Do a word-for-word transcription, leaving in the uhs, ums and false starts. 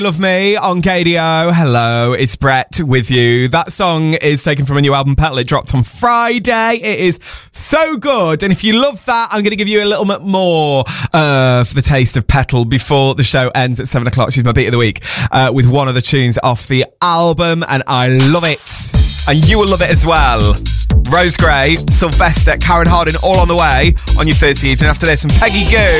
Love Me on K D O. Hello, it's Brett with you. That song is taken from a new album, Petal. It dropped on Friday. It is so good. And if you love that, I'm going to give you a little bit more of the taste of Petal before the show ends at seven o'clock. She's my beat of the week uh, with one of the tunes off the album. And I love it. And you will love it as well. Rose Gray, Sylvester, Karen Harding, all on the way on your Thursday evening. After this, and Peggy Goo.